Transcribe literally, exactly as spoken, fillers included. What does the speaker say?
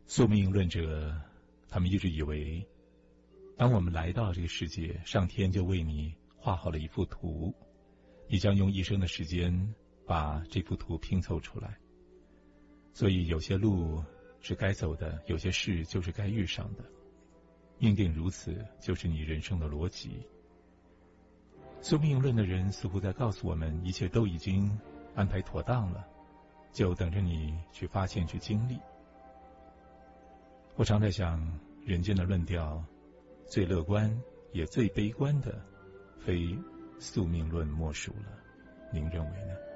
宿命论者，他们一直以为，当我们来到这个世界，上天就为你画好了一幅图，你将用一生的时间把这幅图拼凑出来。所以有些路是该走的，有些事就是该遇上的，命定如此，就是你人生的逻辑。宿命论的人似乎在告诉我们，一切都已经安排妥当了，就等着你去发现去经历。我常在想，人间的论调最乐观也最悲观的，非宿命论莫属了。您认为呢？